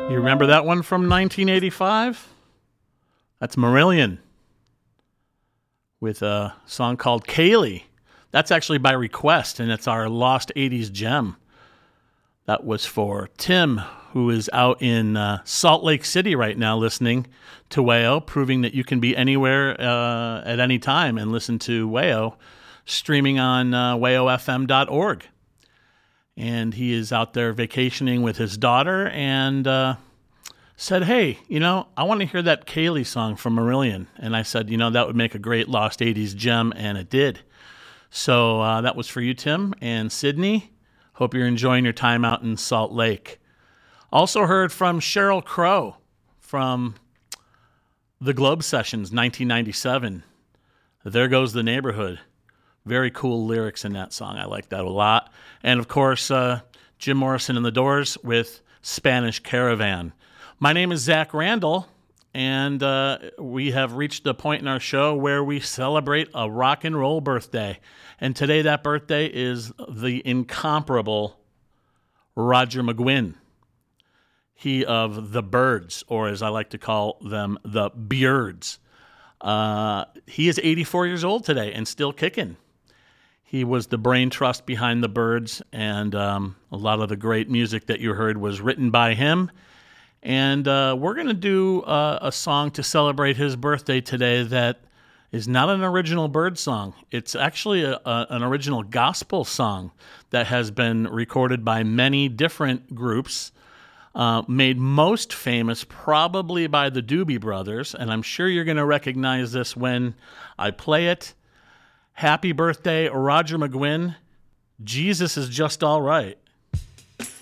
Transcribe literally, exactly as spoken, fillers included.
You remember that one from nineteen eighty-five? That's Marillion with a song called Kaylee. That's actually by request, and it's our Lost eighties gem. That was for Tim, who is out in uh, Salt Lake City right now listening to Wayo, proving that you can be anywhere uh, at any time and listen to Wayo, streaming on uh, wayo f m dot org. And he is out there vacationing with his daughter and uh, said, hey, you know, I want to hear that Kaylee song from Marillion. And I said, you know, that would make a great Lost eighties gem, and it did. So uh, that was for you, Tim and Sydney. Hope you're enjoying your time out in Salt Lake. Also heard from Sheryl Crow from the Globe Sessions, nineteen ninety-seven. There Goes the Neighborhood. Very cool lyrics in that song. I like that a lot. And, of course, uh, Jim Morrison and the Doors with Spanish Caravan. My name is Zach Randall, and uh, we have reached the point in our show where we celebrate a rock and roll birthday. And today that birthday is the incomparable Roger McGuinn. He of the Byrds, or as I like to call them, the Beards. Uh, he is eighty-four years old today and still kicking. He was the brain trust behind the Byrds, and um, a lot of the great music that you heard was written by him. And uh, we're going to do uh, a song to celebrate his birthday today that is not an original Byrd song. It's actually a, a, an original gospel song that has been recorded by many different groups, uh, made most famous probably by the Doobie Brothers, and I'm sure you're going to recognize this when I play it. Happy birthday, Roger McGuinn. Jesus is just all right.